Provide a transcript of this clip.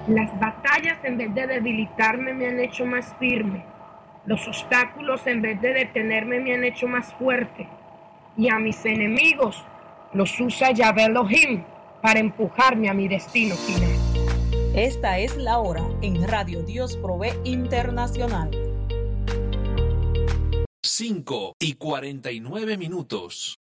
Las batallas en vez de debilitarme me han hecho más firme. Los obstáculos en vez de detenerme me han hecho más fuerte. Y a mis enemigos los usa Yahvé Elohim para empujarme a mi destino final. Esta es la hora en Radio Dios Provee Internacional. 5:49.